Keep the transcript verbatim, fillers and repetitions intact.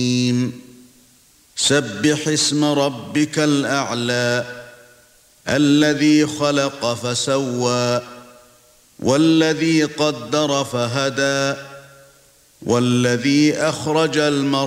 سبح اسم ربك الأعلى الذي خلق فسوى والذي قدر فهدى والذي أخرج المرعى